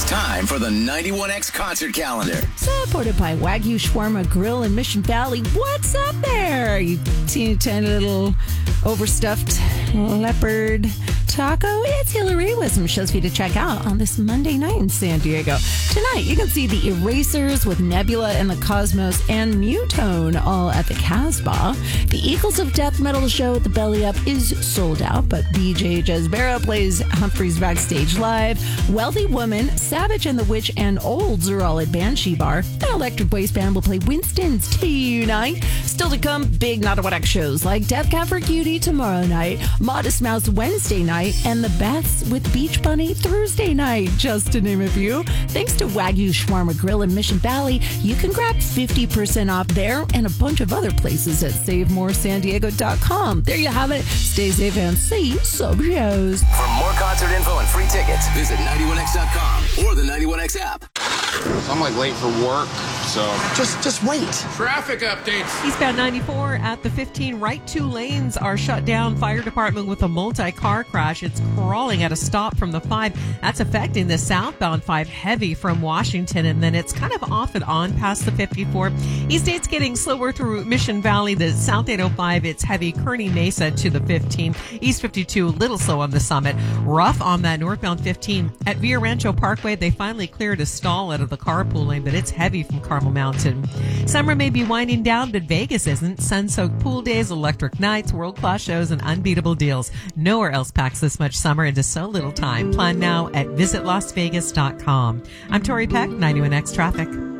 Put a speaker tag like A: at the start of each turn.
A: time for the 91X concert calendar.
B: Supported by Wagyu Shawarma Grill in Mission Valley. What's up there? You teeny tiny little overstuffed leopard taco. It's Hillary with some shows for you to check out on this Monday night in San Diego. Tonight, you can see the Erasers with Nebula and the Cosmos and Mutone all at the Casbah. The Eagles of Death Metal show at the Belly Up is sold out, but BJ Jesbera plays Humphreys backstage live. Wealthy Woman, Savage and the Witch, and Olds are all at Banshee Bar. The Electric Waste Band will play Winston's tonight. Still to come, big Not-A-What-X shows like Death Cab for Cutie tomorrow night, Modest Mouse Wednesday night, and the Beths with Beach Bunny Thursday night, just to name a few. Thanks to Wagyu Shawarma Grill in Mission Valley, you can grab 50% off there and a bunch of other places at SaveMoreSanDiego.com. There you have it. Stay safe and see some shows.
A: For more concert info and free tickets, visit 91X.com or the 91X app.
C: So I'm late for work, so
D: just wait.
E: Traffic updates.
F: Eastbound 94 at the 15, right 2 lanes are shut down. Fire department with a multi-car crash. It's crawling at a stop from the 5. That's affecting the southbound 5 heavy from Washington, and then it's kind of off and on past the 54. East 8's getting slower through Mission Valley. The South 805, it's heavy Kearney Mesa to the 15. East 52, a little slow on the Summit. Rough on that northbound 15. At Villa Rancho Parkway, they finally cleared a stall out of the carpool lane, but it's heavy from Carmel Mountain. Summer may be winding down, but Vegas isn't. Sun-soaked pool days, electric nights, world-class shows, and unbeatable deals. Nowhere else packs this much summer into so little time. Plan now at visitlasvegas.com. I'm Tori Peck, 91X Traffic.